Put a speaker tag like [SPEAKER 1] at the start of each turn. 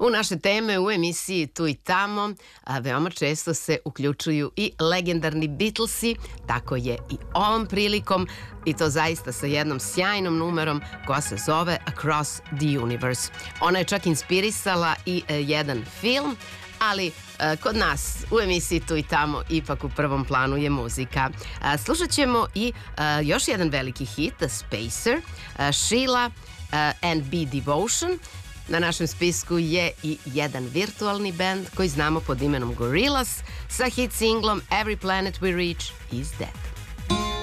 [SPEAKER 1] U naše teme u emisiji Tu i tamo veoma često se uključuju i legendarni Beatlesi, tako je i ovom prilikom i to zaista sa jednom sjajnom numerom koja se zove Across the Universe. Ona je čak inspirisala i jedan film, ali kod nas u emisiji Tu i tamo ipak u prvom planu je muzika. Slušat ćemo i još jedan veliki hit, Spacer, Sheila and Be Devotion. Na našem spisku je i jedan virtualni band koji znamo pod imenom Gorillaz sa hit singlom Every Planet We Reach Is Dead.